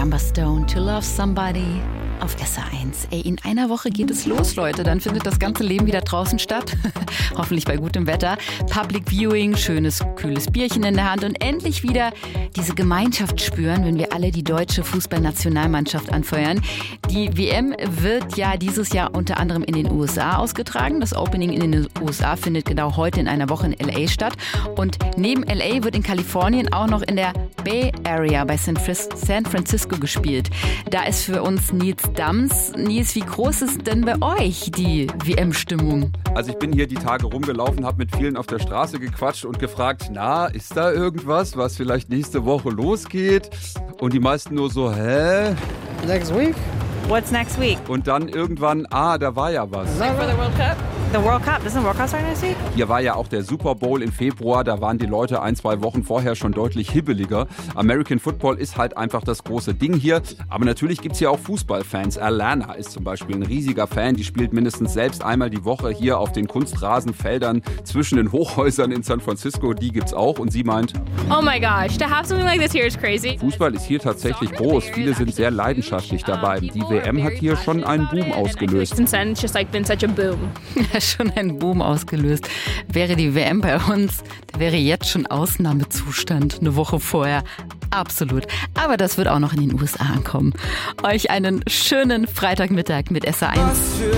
Amber Stone, To Love Somebody auf SR1. In einer Woche geht es los, Leute. Dann findet das ganze Leben wieder draußen statt. Hoffentlich bei gutem Wetter. Public Viewing, schönes, kühles Bierchen in der Hand und endlich wieder diese Gemeinschaft spüren, wenn wir alle die deutsche Fußballnationalmannschaft anfeuern. Die WM wird ja dieses Jahr unter anderem in den USA ausgetragen. Das Opening in den USA findet genau heute in einer Woche in L.A. statt. Und neben L.A. wird in Kalifornien auch noch in der Bay Area bei San Francisco gespielt. Da ist für uns Nils Dams. Nils, wie groß ist denn bei euch die WM-Stimmung? Also ich bin hier die Tage rumgelaufen, habe mit vielen auf der Straße gequatscht und gefragt, na, ist da irgendwas, was vielleicht nächste Woche losgeht? Und die meisten nur so, hä? Next week? What's next week? Und dann irgendwann, da war ja was. Like for the World Cup? The World Cup? Doesn't the World Cup start next week? Hier war ja auch der Super Bowl im Februar, da waren die Leute 1-2 Wochen vorher schon deutlich hibbeliger. American Football ist halt einfach das große Ding hier. Aber natürlich gibt's hier auch Fußballfans. Alana ist zum Beispiel ein riesiger Fan, die spielt mindestens selbst einmal die Woche hier auf den Kunstrasenfeldern zwischen den Hochhäusern in San Francisco. Die gibt's auch und sie meint, oh my gosh, to have something like this here is crazy. Fußball ist hier tatsächlich groß. Viele sind sehr leidenschaftlich dabei. Die WM hat hier schon einen Boom ausgelöst. Since then, it's just like been such a boom. Schon ein Boom ausgelöst. Wäre die WM bei uns, da wäre jetzt schon Ausnahmezustand eine Woche vorher. Absolut. Aber das wird auch noch in den USA ankommen. Euch einen schönen Freitagmittag mit SR1.